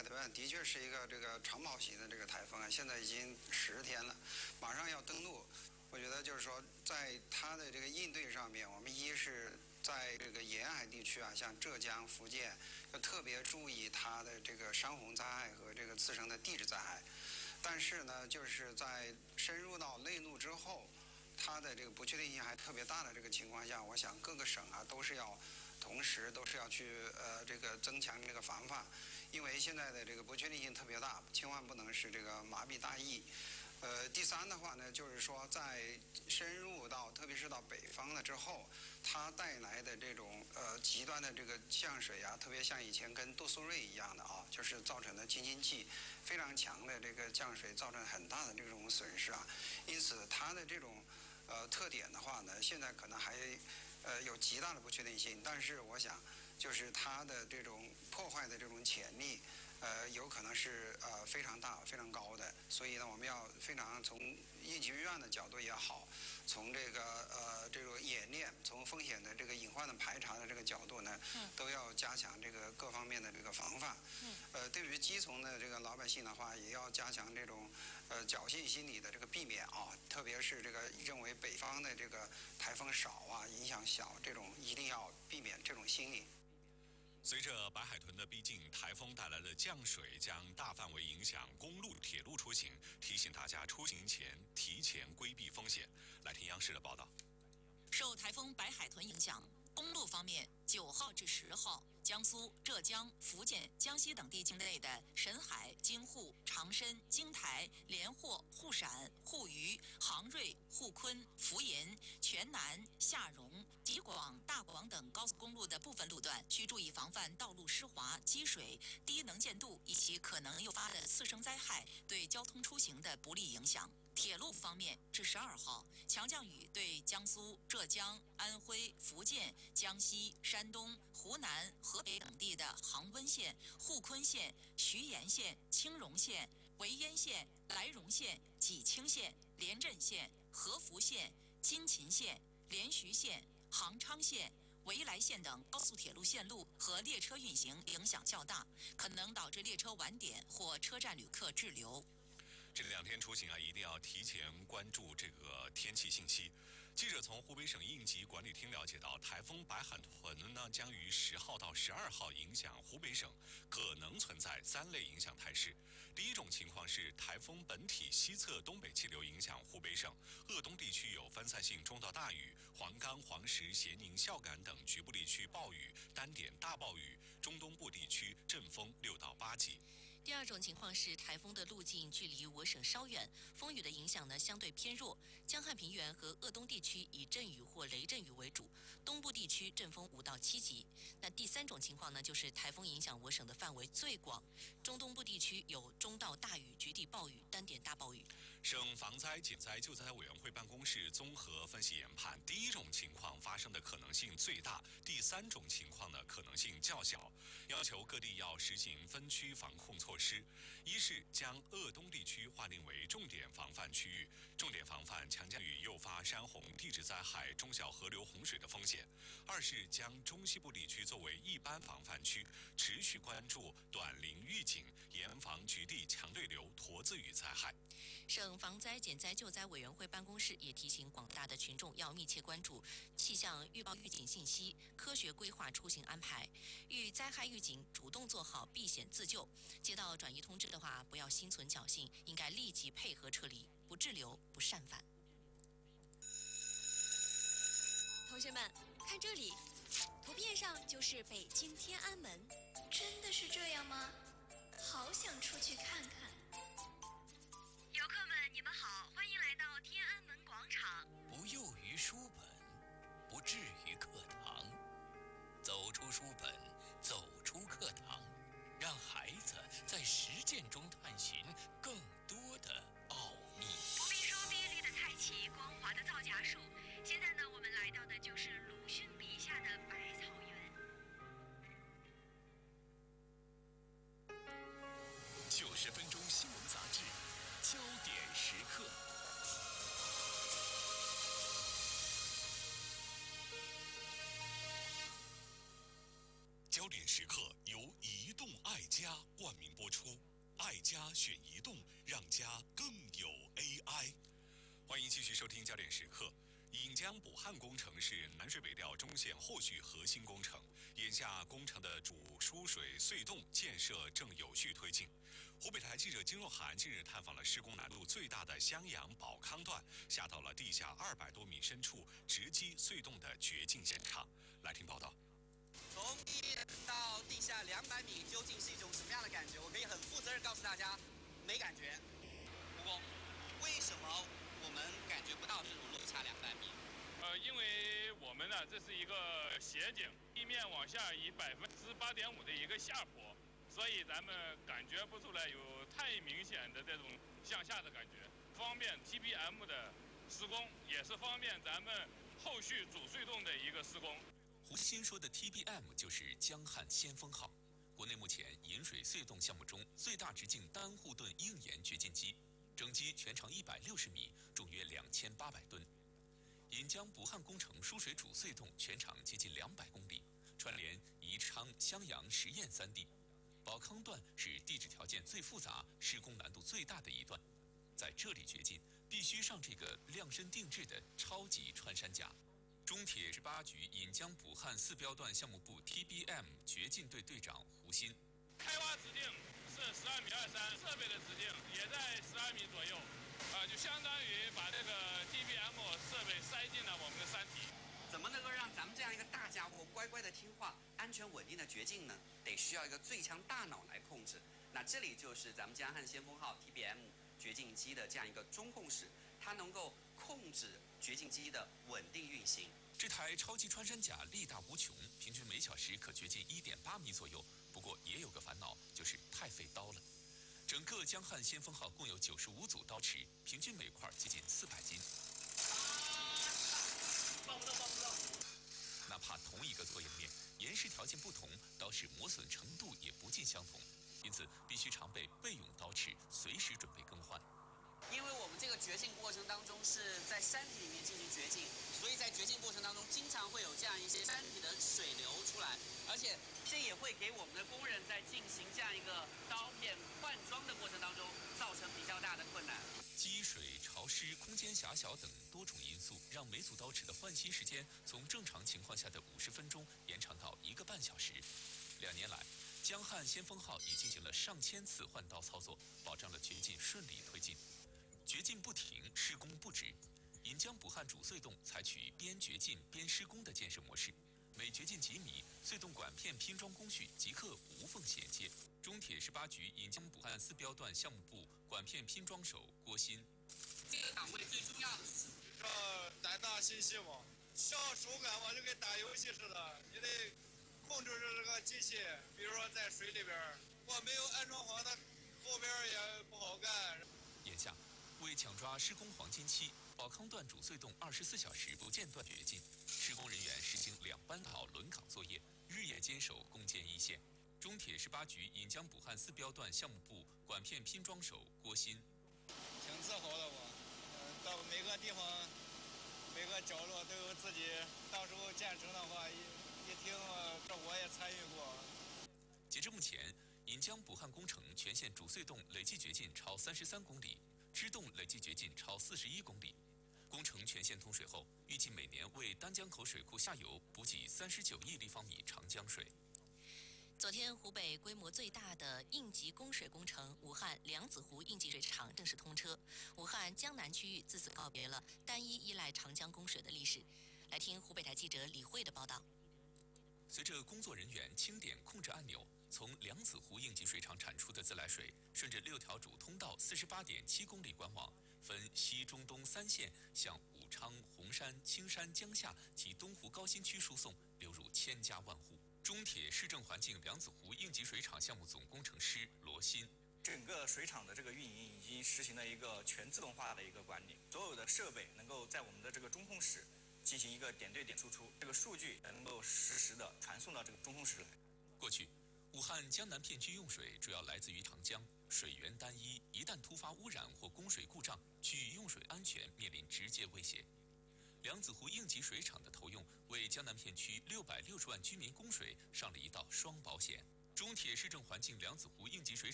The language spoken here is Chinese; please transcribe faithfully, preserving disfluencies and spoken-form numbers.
豚的确是一个这个长跑型的这个台风啊，现在已经十天了，马上要登陆。我觉得就是说，在它的这个应对上面，我们一是在这个沿海地区啊，像浙江、福建，要特别注意它的这个山洪灾害和这个自身的地质灾害。但是呢，就是在深入到内陆之后，它的这个不确定性还特别大的这个情况下，我想各个省啊都是要同时都是要去呃这个增强这个防范，因为现在的这个不确定性特别大，千万不能是这个麻痹大意。呃，第三的话呢，就是说在深入到特别是到北方了之后，它带来的这种呃极端的这个降水啊，特别像以前跟杜苏芮一样的啊，就是造成的京津冀非常强的这个降水，造成很大的这种损失啊。因此，它的这种呃特点的话呢，现在可能还呃有极大的不确定性，但是我想就是它的这种破坏的这种潜力。呃，有可能是呃非常大、非常高的，所以呢，我们要非常从应急预案的角度也好，从这个呃这个演练，从风险的这个隐患的排查的这个角度呢，嗯、都要加强这个各方面的这个防范。嗯、呃，对于基层的这个老百姓的话，也要加强这种呃侥幸心理的这个避免啊，特别是这个认为北方的这个台风少啊，影响小这种，一定要避免这种心理。 随着白海豚的逼近，台风带来的降水将大范围影响公路、铁路出行，提醒大家出行前提前规避风险。来听央视的报道。 受台风白海豚影响，公路方面，九号至十号，江苏、浙江、福建、江西等地境内的沈海、京沪、长深、京台、连霍、沪陕、沪渝、杭瑞、沪昆、福银、全南、下荣、吉广、大广等高速公路的部分路段，需注意防范道路湿滑、积水、低能见度以及可能诱发的次生灾害对交通出行的不利影响。铁路方面，至十二号，强降雨对江苏、浙江、安徽、福建、江西、山东、湖南、河北等地的杭温县、沪昆县、徐沿县、青荣县、维烟县、来荣县、济清县、连镇县、合福县、金秦县、连徐县、杭昌县、维来县等高速铁路线路和列车运行影响较大，可能导致列车晚点或车站旅客滞留。 这两天出行啊，一定要提前关注这个天气信息。记者从湖北省应急管理厅了解到，台风白海豚呢将于十号到十二号影响湖北省，可能存在三类影响态势。第一种情况是台风本体西侧东北气流影响湖北省，鄂东地区有分散性中到大雨，黄冈、黄石、咸宁、孝感等局部地区暴雨，单点大暴雨，中东部地区阵风六到八级。 第二种情况是台风的路径距离我省稍远，风雨的影响呢相对偏弱，江汉平原和鄂东地区以阵雨或雷阵雨为主，东部地区阵风五到七级。那第三种情况呢，就是台风影响我省的范围最广，中东部地区有中到大雨、局地暴雨、单点大暴雨。 省防灾减灾救灾委员会办公室综合分析研判，第一种情况发生的可能性最大，第三种情况呢可能性较小，要求各地要实行分区防控措施。一是将鄂东地区划定为重点防范区域，重点防范强降雨诱发山洪、地质灾害、中小河流洪水的风险；二是将中西部地区作为一般防范区，持续关注短临预警，严防局地强对流、沱自雨灾害。 省防灾减灾救灾委员会办公室也提醒广大的群众要密切关注气象预报预警信息，科学规划出行安排，遇灾害预警主动做好避险自救。接到转移通知的话，不要心存侥幸，应该立即配合撤离，不滞留，不擅返。 同学们，看这里，图片上就是北京天安门， 真的是这样吗？好想出去看看。 游客们，你们好，欢迎来到天安门广场。 不囿于书本，不至于课堂，走出书本，走出课堂，让孩子在实践中探寻更多的奥秘。 不必说碧绿的菜畦，光滑的皂荚树。现在呢，我们来到的就是鲁迅笔下的百草园。 九十分钟新闻杂志，焦点时刻。 焦点时刻由移动动爱家冠名播出，爱家选移动，让家更有 A I。欢迎继续收听焦点时刻。引江补汉工程是南水北调中线后续核心工程，眼下工程的主输水隧洞建设正有序推进。湖北台记者金若涵近日探访了施工难度最大的襄阳宝康段，下到了地下二百多米深处直击隧洞的掘进现场。来听报道。 从地到地下两百米，究竟是一种什么样的感觉？我可以很负责任告诉大家，没感觉。不过，为什么我们感觉不到这种落差两百米？ 呃，因为我们呢，这是一个斜井，地面往下以百分之八点五的一个下坡，所以咱们感觉不出来有太明显的这种向下的感觉，方便 T B M 的施工，也是方便咱们后续主隧洞的一个施工。 胡鑫说的 T B M 就是江汉先锋号，国内目前引水隧洞项目中最大直径单户盾硬岩掘进机，整机全长一百六十米，重约两千八百吨。引江补汉工程输水主隧洞全长接近两百公里，串联宜昌、襄阳、十堰三地。宝康段是地质条件最复杂、施工难度最大的一段，在这里掘进必须上这个量身定制的超级穿山甲。中铁十八局引江补汉四标段项目部 T B M 掘进队队长胡鑫。 开挖直径是十二米二三，设备的直径也在十二米左右，啊、呃，就相当于把这个 T B M 设备塞进了我们的山体。 怎么能够让咱们这样一个大家伙乖乖的听话、安全稳定的掘进呢？得需要一个最强大脑来控制。那这里就是咱们江汉先锋号 T B M 掘进机的这样一个中控室，它能够控制掘进机的稳定运行。 这台超级穿山甲力大无穷，平均每小时可掘进一点八米左右。不过也有个烦恼，就是太费刀了。整个江汉先锋号共有九十五组刀尺，平均每块接近四百斤。 抱不动，抱不动。 哪怕同一个作业面，岩石条件不同，刀尺磨损程度也不尽相同，因此必须常备备用刀尺，随时准备更换。 因为我们这个掘进过程当中是在山体里面进行掘进，所以在掘进过程当中经常会有这样一些山体的水流出来，而且这也会给我们的工人在进行这样一个刀片换装的过程当中造成比较大的困难。 积水、潮湿、空间狭小等多种因素，让每组刀尺的换新时间从正常情况下的五十分钟延长到一个半小时。两年来，江汉先锋号已进行了上千次换刀操作，保障了掘进顺利推进。掘进不停，施工不止。引江补汉主隧洞采取边掘进边施工的建设模式，每掘进几米，隧洞管片拼装工序即刻无缝衔接。中铁十八局引江补汉四标段项目部管片拼装手郭鑫。 这个岗位最重要的是什么？ 这胆大心细嘛，像手感嘛，就跟打游戏似的，你得控制着这个机器，比如说在水里边，如果没有安装好，它后边也不好干。 眼下，为抢抓施工黄金期，宝康段主隧洞二十四小时不间断掘进，施工人员实行两班倒轮岗作业，日夜坚守攻坚一线。中铁十八局引江补汉四标段项目部管片拼装手郭鑫。 挺自豪的我，嗯，到每个地方、每个角落都有自己，到时候建成的话，一一听这我也参与过。 截至目前，引江补汉工程全线主隧洞累计掘进超三十三公里，支洞累计掘进超四十一公里。工程全线通水后，预计每年为丹江口水库下游补给三十九亿立方米长江水。 昨天，湖北规模最大的应急供水工程武汉梁子湖应急水厂正式通车，武汉江南区域自此告别了单一依赖长江供水的历史。来听湖北台记者李慧的报道。 随着工作人员轻点控制按钮，从梁子湖应急水厂产出的自来水，顺着六条主通道四十八点七公里管网，分西中东三线向武昌、洪山、青山、江夏及东湖高新区输送，流入千家万户。中铁市政环境梁子湖应急水厂项目总工程师罗鑫。 整个水厂的这个运营已经实行了一个全自动化的一个管理，所有的设备能够在我们的这个中控室进行一个点对点输出，这个数据能够实时的传送到这个中控室来。 过去，武汉江南片区用水主要来自于长江，水源单一，一旦突发污染或供水故障，区域用水安全面临直接威胁。梁子湖应急水厂的投用，为江南片区六百六十万居民供水上了一道双保险。 中铁市政环境梁子湖应急水